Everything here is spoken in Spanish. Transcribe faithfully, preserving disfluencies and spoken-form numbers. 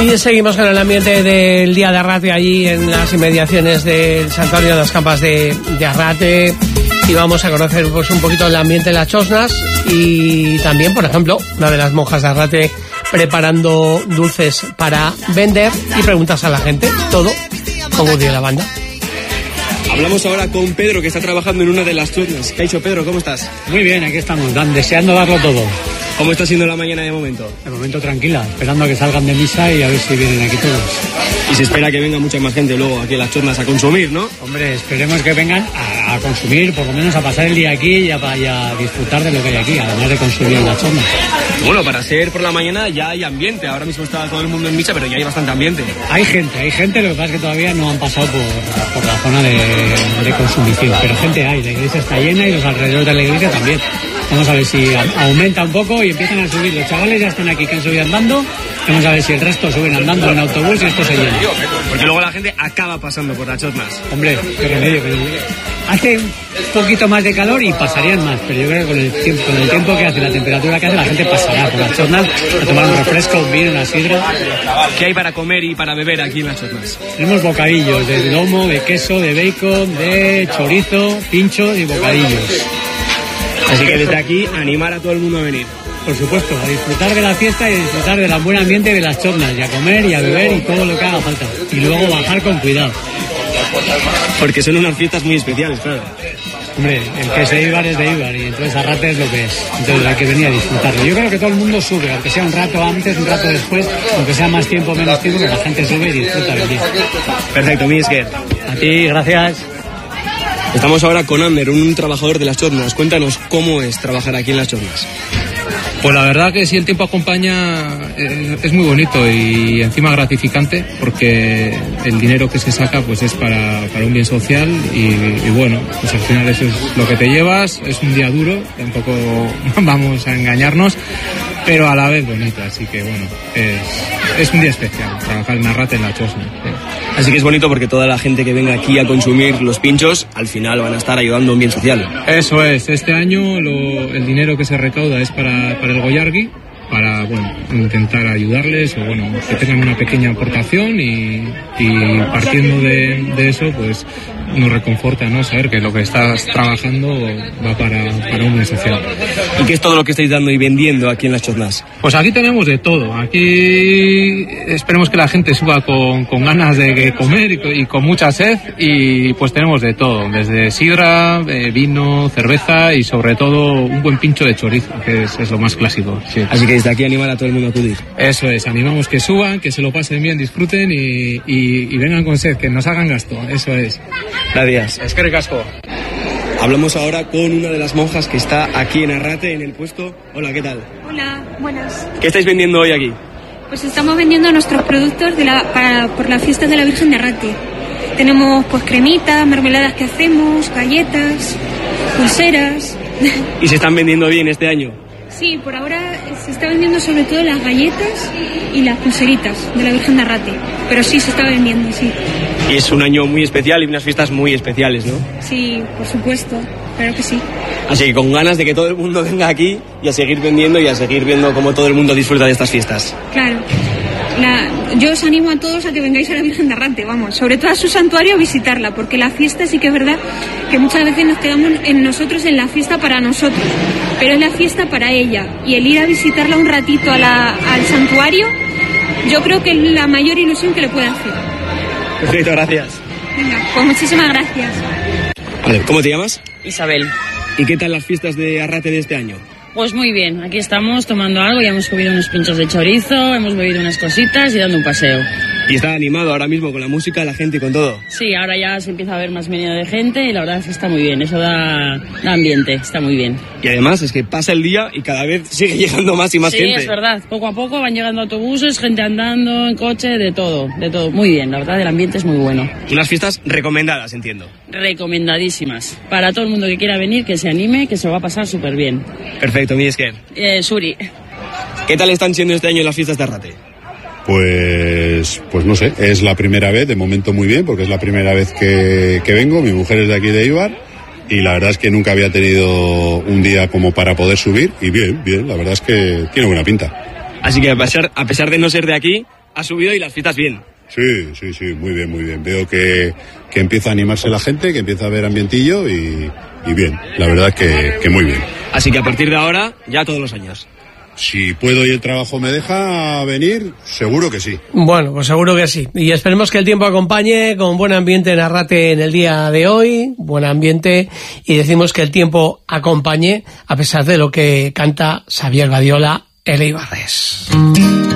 Y seguimos con el ambiente del Día de Arrate allí en las inmediaciones del Santuario de las Campas de, de Arrate, y vamos a conocer pues un poquito el ambiente de las chosnas y también, por ejemplo, una de las monjas de Arrate preparando dulces para vender y preguntas a la gente, todo con Woody de la banda. Hablamos ahora con Pedro, que está trabajando en una de las chosnas. ¿Qué ha hecho, Pedro? ¿Cómo estás? Muy bien, aquí estamos, dan, deseando darlo todo. ¿Cómo está siendo la mañana de momento? De momento tranquila, esperando a que salgan de misa y a ver si vienen aquí todos. Y se espera que venga mucha más gente luego aquí a las chosnas a consumir, ¿no? Hombre, esperemos que vengan a, a consumir, por lo menos a pasar el día aquí y a, y a disfrutar de lo que hay aquí, además de consumir en las chosnas. Bueno, para ser por la mañana ya hay ambiente. Ahora mismo está todo el mundo en misa, pero ya hay bastante ambiente. Hay gente, hay gente, lo que pasa es que todavía no han pasado por, por la zona de, de consumición. Pero gente hay, la iglesia está llena y los alrededores de la iglesia también. Vamos a ver si aumenta un poco y empiezan a subir. Los chavales ya están aquí, que han subido andando. Vamos a ver si el resto suben andando en autobús y esto se llena. Porque luego la gente acaba pasando por las chosnas. Hombre, qué remedio. Pero hace un poquito más de calor y pasarían más. Pero yo creo que con el tiempo, con el tiempo que hace, la temperatura que hace, la gente pasará por las chosnas a tomar un refresco, un vino, una sidra. ¿Qué hay para comer y para beber aquí en las chosnas? Tenemos bocadillos de lomo, de queso, de bacon, de chorizo, pinchos y bocadillos. Así que desde aquí animar a todo el mundo a venir. Por supuesto, a disfrutar de la fiesta y a disfrutar del buen ambiente de las chosnas, y a comer y a beber y todo lo que haga falta. Y luego bajar con cuidado. Porque son unas fiestas muy especiales, claro. Hombre, el que es de Eibar es de Eibar y entonces Arrate es lo que es. Entonces hay que venir a disfrutarlo. Yo creo que todo el mundo sube, aunque sea un rato antes, un rato después, aunque sea más tiempo o menos tiempo, que la gente sube y disfruta del día. Perfecto, Misker. A ti, gracias. Estamos ahora con Ander, un trabajador de las chosnas. Cuéntanos cómo es trabajar aquí en las chosnas. Pues la verdad que si el tiempo acompaña eh, es muy bonito y encima gratificante, porque el dinero que se saca pues es para, para un bien social y, y bueno, pues al final eso es lo que te llevas. Es un día duro, tampoco vamos a engañarnos, pero a la vez bonito, así que bueno, es, es un día especial trabajar en Arrate en la chosna. ¿eh? Así que es bonito porque toda la gente que venga aquí a consumir los pinchos al final van a estar ayudando a un bien social. Eso es, este año lo, el dinero que se recauda es para, para el Goyargui, para bueno, intentar ayudarles o bueno, que tengan una pequeña aportación y, y partiendo de, de eso pues nos reconforta, ¿no? Saber que lo que estás trabajando va para, para un bien social. ¿Y qué es todo lo que estáis dando y vendiendo aquí en las chosnas? Pues aquí tenemos de todo. Aquí esperemos que la gente suba con, con ganas de comer y, y con mucha sed, y pues tenemos de todo, desde sidra, eh, vino, cerveza y sobre todo un buen pincho de chorizo, que es, es lo más clásico. Sí. Así que desde aquí animar a todo el mundo a acudir. Eso es, animamos que suban, que se lo pasen bien, disfruten y, y, y vengan con sed, que nos hagan gasto, eso es. Gracias. Es que ricasco. Hablamos ahora con una de las monjas que está aquí en Arrate, en el puesto. Hola, ¿qué tal? Hola, buenas. ¿Qué estáis vendiendo hoy aquí? Pues estamos vendiendo nuestros productos de la, para, por la fiesta de la Virgen de Arrate. Tenemos pues cremitas, mermeladas que hacemos, galletas, pulseras. ¿Y se están vendiendo bien este año? Sí, por ahora se está vendiendo sobre todo las galletas y las pulseritas de la Virgen de Arrate. Pero sí, se está vendiendo, sí. Y es un año muy especial y unas fiestas muy especiales, ¿no? Sí, por supuesto, claro que sí. Así que con ganas de que todo el mundo venga aquí y a seguir vendiendo y a seguir viendo cómo todo el mundo disfruta de estas fiestas. Claro. La, yo os animo a todos a que vengáis a la Virgen de Arrate, vamos, sobre todo a su santuario a visitarla, porque la fiesta sí que es verdad que muchas veces nos quedamos en nosotros en la fiesta para nosotros, pero es la fiesta para ella, y el ir a visitarla un ratito a la, al santuario, yo creo que es la mayor ilusión que le puede hacer. Perfecto, gracias. Venga, pues muchísimas gracias. Vale, ¿cómo te llamas? Isabel. ¿Y qué tal las fiestas de Arrate de este año? Pues muy bien, aquí estamos tomando algo, ya hemos comido unos pinchos de chorizo, hemos bebido unas cositas y dando un paseo. Y está animado ahora mismo con la música, la gente y con todo. Sí, ahora ya se empieza a ver más venida de gente y la verdad es que está muy bien, eso da, da ambiente, está muy bien. Y además es que pasa el día y cada vez sigue llegando más y más sí, gente. Sí, es verdad, poco a poco van llegando autobuses, gente andando en coche, de todo, de todo. Muy bien, la verdad el ambiente es muy bueno. Unas fiestas recomendadas, entiendo. Recomendadísimas. Para todo el mundo que quiera venir, que se anime, que se lo va a pasar súper bien. Perfecto, mi Esker. Eh, Suri. ¿Qué tal están siendo este año las fiestas de Arrate? Pues, pues no sé, es la primera vez, de momento muy bien, porque es la primera vez que, que vengo, mi mujer es de aquí de Eibar, y la verdad es que nunca había tenido un día como para poder subir, y bien, bien, la verdad es que tiene buena pinta. Así que a pesar, a pesar de no ser de aquí, ha subido y las fiestas bien. Sí, sí, sí, muy bien, muy bien. Veo que, que empieza a animarse la gente, que empieza a haber ambientillo y, y bien, la verdad que, que muy bien. Así que a partir de ahora, ya todos los años. Si puedo y el trabajo me deja venir, seguro que sí. Bueno, pues seguro que sí. Y esperemos que el tiempo acompañe con buen ambiente en Arrate en el día de hoy, buen ambiente, y decimos que el tiempo acompañe a pesar de lo que canta Xavier Badiola, el Eibarres.